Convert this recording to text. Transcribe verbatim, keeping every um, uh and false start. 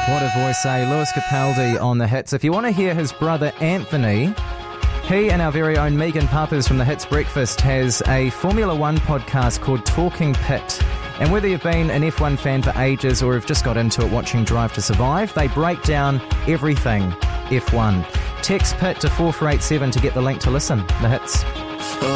What a voice, eh? Lewis Capaldi on the hits. If you want to hear his brother Anthony, he and our very own Megan Pappers from the Hits Breakfast has a Formula One podcast called Talking Pit. And whether you've been an F one fan for ages or have just got into it watching Drive to Survive, they break down everything F one. Text Pit to four four eight seven to get the link to listen. The Hits.